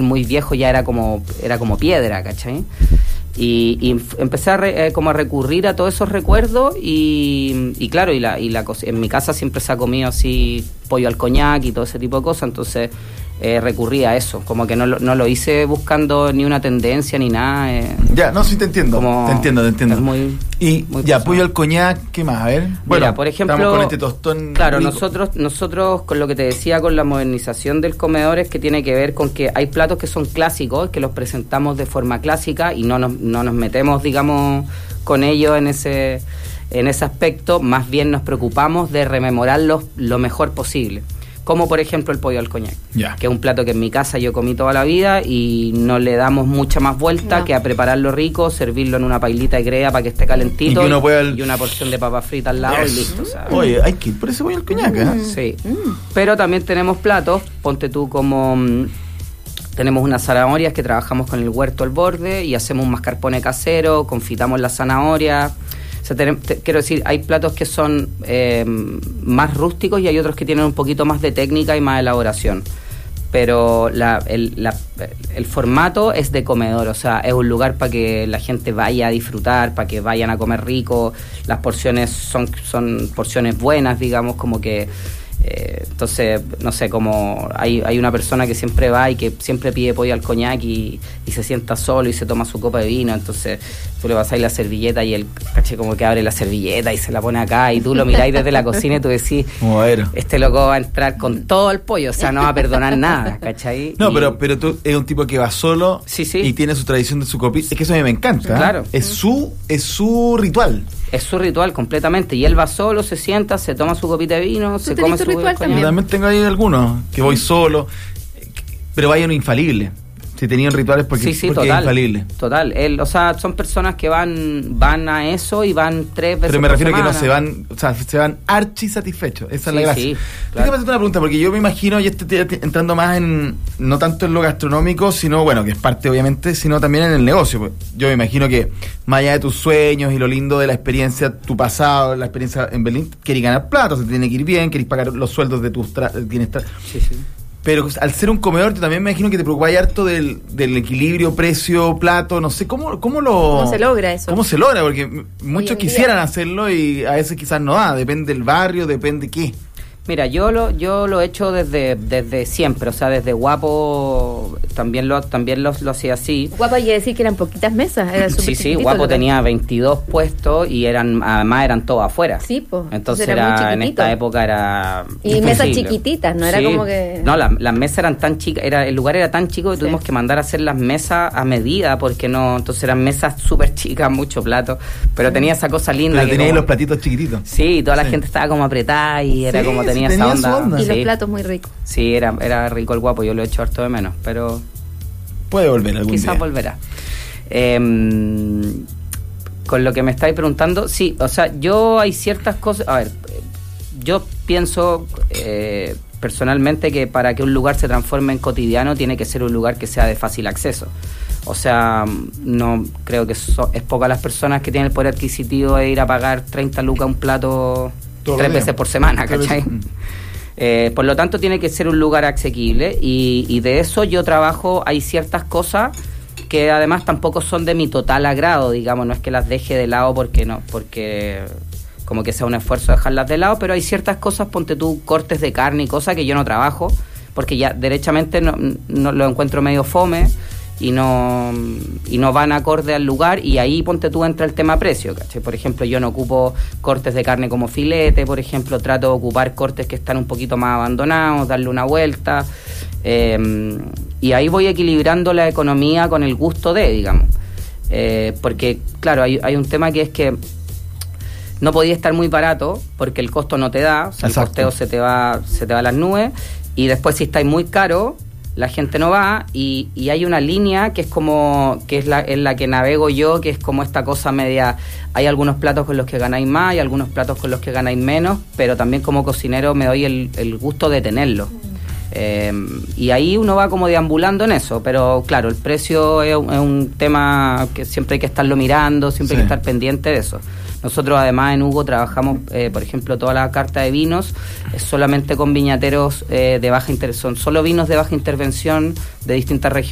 ser muy viejo ya era como piedra, ¿cachai? Y empecé como a recurrir a todos esos recuerdos y claro, en mi casa siempre se ha comido así pollo al coñac y todo ese tipo de cosas, entonces recurrí a eso, como que no lo hice buscando ni una tendencia ni nada. Ya, no, sí te entiendo, te entiendo. Es muy ya, pollo al coñac, ¿qué más? A ver. Bueno, mira, por ejemplo, estamos con este tostón. Claro, rico. nosotros con lo que te decía con la modernización del comedor es que tiene que ver con que hay platos que son clásicos, que los presentamos de forma clásica y no nos metemos, digamos, con ellos en ese aspecto, más bien nos preocupamos de rememorarlos lo mejor posible. Como por ejemplo el pollo al coñac, que es un plato que en mi casa yo comí toda la vida y no le damos mucha más vuelta que a prepararlo rico, servirlo en una pailita de greda para que esté calentito y una porción de papa frita al lado y listo. O sea, oye, hay que ir por ese pollo al coñac, ¿eh? Sí, pero también tenemos platos, ponte tú como... tenemos unas zanahorias que trabajamos con el huerto al borde y hacemos un mascarpone casero, confitamos las zanahorias. O sea, quiero decir, hay platos que son más rústicos y hay otros que tienen un poquito más de técnica y más elaboración. Pero el formato es de comedor, o sea, es un lugar para que la gente vaya a disfrutar, para que vayan a comer rico. Las porciones son porciones buenas, digamos, como que... entonces, no sé, como hay una persona que siempre va y que siempre pide pollo al coñac y se sienta solo y se toma su copa de vino, entonces tú le vas ahí la servilleta y él, caché, como que abre la servilleta y se la pone acá y tú lo miráis desde la cocina y tú decís, este loco va a entrar con todo el pollo, o sea, no va a perdonar nada, ¿cachai? No, pero tú es un tipo que va solo y tiene su tradición de su copita, es que eso a mí me encanta, claro. Es su ritual. Es su ritual completamente, y él va solo, se sienta, se toma su copita de vino, se come su ritual también. Yo también tengo ahí algunos, que voy solo, pero vaya uno infalible. Si tenían rituales porque total, es infalible. Total, o sea, son personas que van a eso y van 3 veces. Pero me refiero semana. Que no se van, o sea, se van archi satisfechos. Esa es la gracia. Sí, claro. Déjame hacerte una pregunta, porque yo me imagino, y estoy entrando más en, no tanto en lo gastronómico, sino, bueno, que es parte obviamente, sino también en el negocio. Pues. Yo me imagino que, más allá de tus sueños y lo lindo de la experiencia, tu pasado, la experiencia en Berlín, querés ganar plata, o sea, te tiene que ir bien, querés pagar los sueldos de tus bienestar. Sí. Pero al ser un comedor, también me imagino que te preocupáis harto del equilibrio, precio, plato, no sé, ¿cómo se logra eso? ¿Cómo se logra? Porque muchos quisieran hacerlo y a veces quizás no da, depende del barrio, depende qué. Mira, yo lo he hecho desde siempre, o sea, desde Guapo también lo hacía así. Guapo hay que decir que eran poquitas mesas, era Sí, Guapo tenía 22 puestos y además eran todos afuera. Sí, pues. Entonces era en esta época era y mesas chiquititas, no era como que... No, las mesas eran tan chicas, el lugar era tan chico que tuvimos que mandar a hacer las mesas a medida, porque no, entonces eran mesas súper chicas, mucho plato, pero tenía esa cosa linda. Pero tenía los platitos chiquititos. Sí, toda la gente estaba como apretada y era como tenía esa onda. Y los platos muy ricos. Sí, era rico el Guapo, yo lo he hecho harto de menos, pero... Puede volver algún día. Quizás volverá. Con lo que me estáis preguntando, sí, o sea, yo hay ciertas cosas... A ver, yo pienso personalmente que para que un lugar se transforme en cotidiano tiene que ser un lugar que sea de fácil acceso. O sea, no creo que es pocas las personas que tienen el poder adquisitivo de ir a pagar 30 lucas un plato 3 veces por semana, ¿cachai? Por lo tanto, tiene que ser un lugar asequible y de eso yo trabajo. Hay ciertas cosas que además tampoco son de mi total agrado, digamos, no es que las deje de lado porque como que sea un esfuerzo dejarlas de lado, pero hay ciertas cosas, ponte tú, cortes de carne y cosas que yo no trabajo porque ya derechamente no lo encuentro medio fome y no van acorde al lugar, y ahí ponte tú entra el tema precio, ¿cachai? Por ejemplo, yo no ocupo cortes de carne como filete, por ejemplo, trato de ocupar cortes que están un poquito más abandonados, darle una vuelta, y ahí voy equilibrando la economía con el gusto digamos, porque claro, hay un tema que es que no podía estar muy barato porque el costo no te da, o sea, el costeo se te va a las nubes, y después si estáis muy caro la gente no va, y hay una línea que es como que en la que navego yo, que es como esta cosa media. Hay algunos platos con los que ganáis más y algunos platos con los que ganáis menos, pero también como cocinero me doy el gusto de tenerlo. Y ahí uno va como deambulando en eso, pero claro, el precio es un tema que siempre hay que estarlo mirando, siempre hay que estar pendiente de eso. Nosotros además en Hugo trabajamos, por ejemplo, toda la carta de vinos es solamente con viñateros de baja intervención, son solo vinos de baja intervención de distintas regiones.